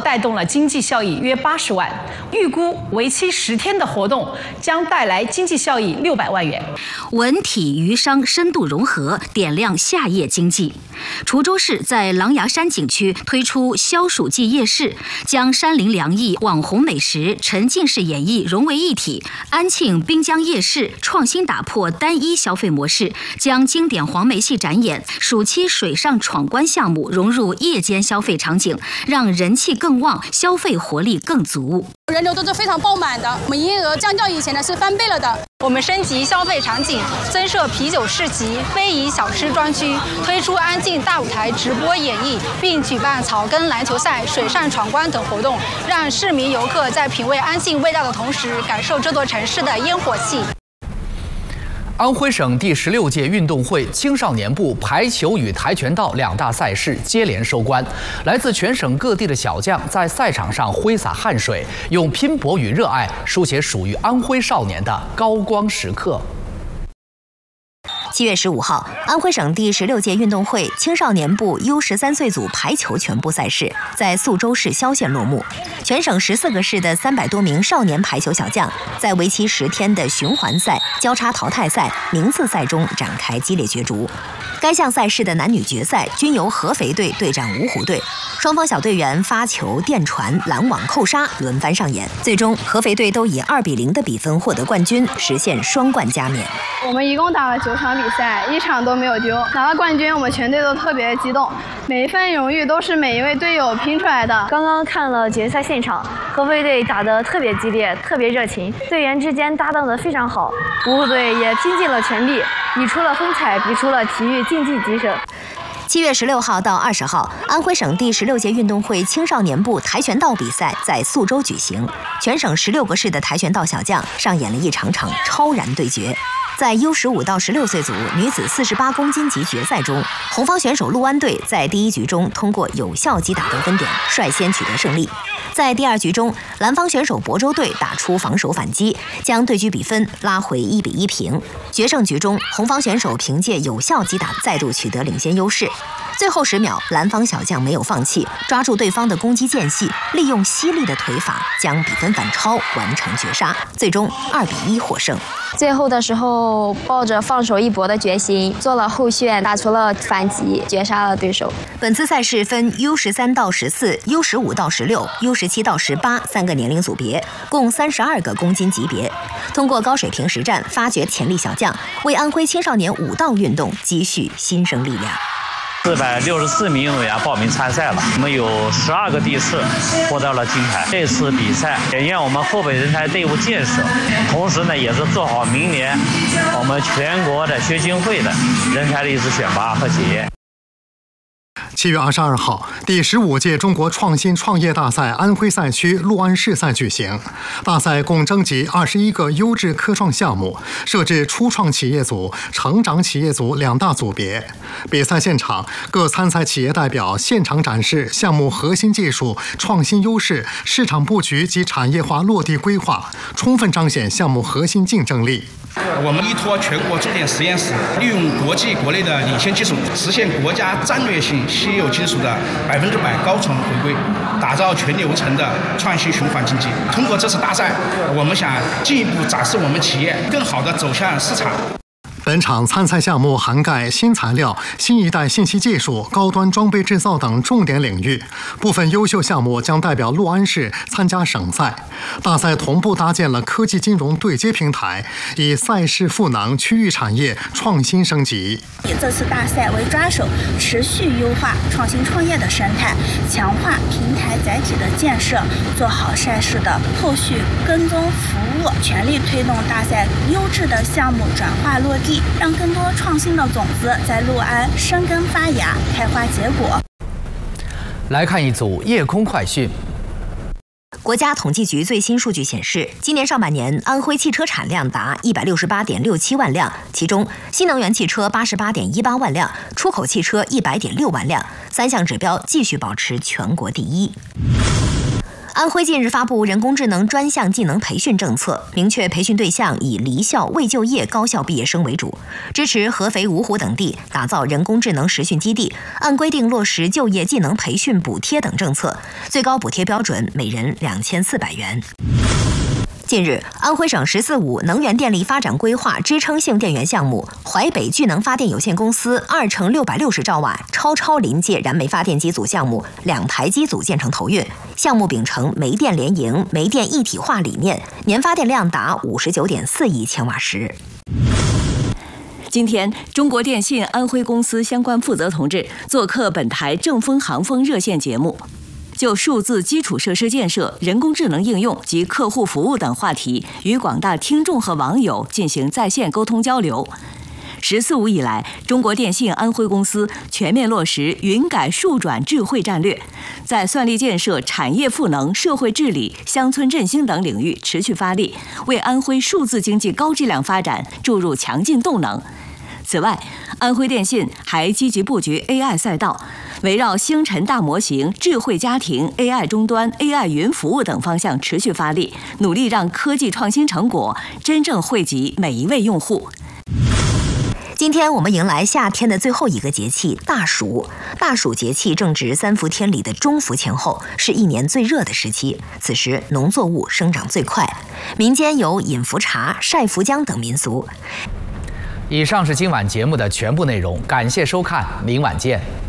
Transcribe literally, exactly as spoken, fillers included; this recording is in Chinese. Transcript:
带动了经济效益约八十万，预估为期十天的活动将带来经济效益六百万元。 文体娱商深度融合，点亮夏夜经济。滁州市在狼牙山景区推出消暑季夜市，将山林凉意、网红美食、沉浸式演绎融为一体。安庆滨江夜市创新打破单一消费模式，将经典黄梅戏展演、暑期水上闯关项目融入夜间消费场景，让人气更旺，消费活力更足。 人流都是非常爆满的，我们营业额相较以前呢是翻倍了的。 我们升级消费场景，增设啤酒市集、非遗小吃专区，推出安庆大舞台直播演绎，并举办草根篮球赛、水上闯关等活动，让市民游客在品味安庆味道的同时，感受这座城市的烟火气。 安徽省第十六届运动会青少年部排球与跆拳道两大赛事接连收官，来自全省各地的小将在赛场上挥洒汗水，用拼搏与热爱书写属于安徽少年的高光时刻。 七月十五号，安徽省第十六届运动会青少年部 U 十三岁组排球全部赛事在宿州市萧县落幕。全省十四个市的三百多名少年排球小将，在为期十天的循环赛、交叉淘汰赛、名次赛中展开激烈角逐。该项赛事的男女决赛均由合肥队对战芜湖队，双方小队员发球、垫传、拦网、扣杀轮番上演，最终合肥队都以二比零的比分获得冠军，实现双冠加冕。 我们一共打了九场比赛，一场都没有丢，拿到冠军，我们全队都特别激动，每一份荣誉都是每一位队友拼出来的。 刚刚看了决赛现场，合肥队打得特别激烈，特别热情，队员之间搭档得非常好，芜湖队也拼尽了全力，比出了风采，比出了体育竞技精神。 七月十六号到二十号，安徽省第十六届运动会青少年部跆拳道比赛在宿州举行，全省十六个市的跆拳道小将上演了一场场超然对决。在 U 十五到十六岁组女子四十八公斤级决赛中，红方选手陆安队在第一局中通过有效击打得分点，率先取得胜利。在第二局中，蓝方选手亳州队打出防守反击，将对局比分拉回一比一平。决胜局中，红方选手凭借有效击打再度取得领先优势。最后十秒，蓝方小将没有放弃，抓住对方的攻击间隙，利用犀利的腿法将比分反超，完成绝杀，最终二比一获胜。 最后的时候，抱着放手一搏的决心，做了后旋，打出了反击，绝杀了对手。 本次赛事分 U 十三到十四、U 十五到十六、U 十七到十八三个年龄组别，共三十二个公斤级别。通过高水平实战，发掘潜力小将，为安徽青少年武道运动积蓄新生力量。 四百六十四名运动员报名参赛了，我们有十二个地市获得了金牌。这次比赛检验我们后备人才队伍建设，同时呢，也是做好明年我们全国的学青会的人才历史选拔和检验。 七月二十二号，第十五届中国创新创业大赛安徽赛区六安市赛举行。大赛共征集二十一个优质科创项目，设置初创企业组、成长企业组两大组别。比赛现场，各参赛企业代表现场展示项目核心技术、创新优势、市场布局及产业化落地规划，充分彰显项目核心竞争力。 我们依托全国重点实验室，利用国际国内的领先技术，实现国家战略性稀有金属的百分之百高层回归，打造全流程的创新循环经济。通过这次大赛，我们想进一步展示我们企业更好地走向市场。 本场参赛项目涵盖新材料、新一代信息技术、高端装备制造等重点领域，部分优秀项目将代表六安市参加省赛。大赛同步搭建了科技金融对接平台，以赛事赋能区域产业创新升级。 以这次大赛为抓手，持续优化创新创业的生态，强化平台载体的建设，做好赛事的后续跟踪服务，全力推动大赛优质的项目转化落地，让更多创新的种子在六安生根发芽、开花结果。 来看一组夜空快讯。 国家统计局最新数据显示，今年上半年安徽汽车产量达一百六十八点六七万辆，其中新能源汽车八十八点一八万辆，出口汽车一百点六万辆，三项指标继续保持全国第一。 安徽近日发布人工智能专项技能培训政策，明确培训对象以离校未就业高校毕业生为主，支持合肥、芜湖等地打造人工智能实训基地，按规定落实就业技能培训补贴等政策，最高补贴标准每人两千四百元。近日，安徽省“十四五”能源电力发展规划支撑性电源项目淮北聚能发电有限公司二乘六百六十兆瓦超超临界燃煤发电机组项目两台机组建成投运，项目秉承煤电联营、煤电一体化理念，年发电量达五十九点四亿千瓦时。 今天，中国电信安徽公司相关负责同志做客本台正风航风热线节目，就数字基础设施建设、人工智能应用及客户服务等话题，与广大听众和网友进行在线沟通交流。十四五以来，中国电信安徽公司全面落实云改数转智慧战略，在算力建设、产业赋能、社会治理、乡村振兴等领域持续发力，为安徽数字经济高质量发展注入强劲动能。此外，安徽电信还积极布局 A I 赛道，围绕星辰大模型、智慧家庭、A I 终端、A I 云服务等方向持续发力，努力让科技创新成果真正惠及每一位用户。 今天我们迎来夏天的最后一个节气大暑，大暑节气正值三伏天里的中伏前后，是一年最热的时期。此时农作物生长最快，民间有饮伏茶、晒伏姜等民俗。 以上是今晚节目的全部内容，感谢收看，明晚见。